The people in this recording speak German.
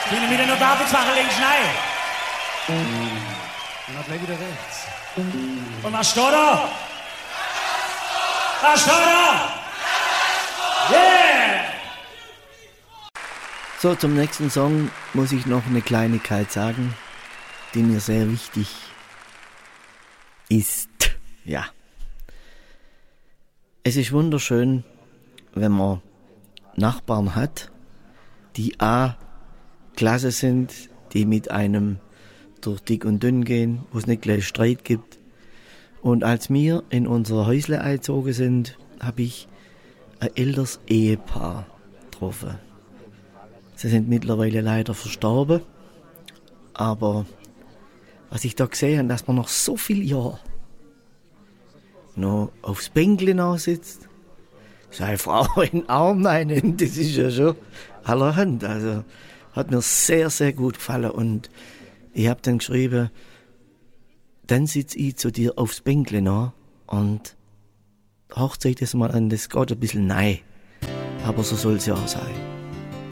Können wieder nur Davidswache links rein. Und dann gleich wieder rechts. Und was steht da? Was steht da? Yeah! So, zum nächsten Song muss ich noch eine Kleinigkeit sagen, die mir sehr wichtig ist. Ja. Es ist wunderschön, wenn man Nachbarn hat, die A, klasse sind, die mit einem durch dick und dünn gehen, wo es nicht gleich Streit gibt. Und als wir in unser Häusle eingezogen sind, habe ich ein älteres Ehepaar getroffen. Sie sind mittlerweile leider verstorben, aber was ich da gesehen habe, dass man nach so vielen Jahren noch aufs Bänkchen sitzt, seine Frau in den Arm nimmt, das ist ja schon allerhand. Also hat mir sehr, sehr gut gefallen und ich habe dann geschrieben, dann sitze ich zu dir aufs Bänkchen und Hochzeit ist mal an, das geht ein bisschen nein, aber so soll es ja auch sein.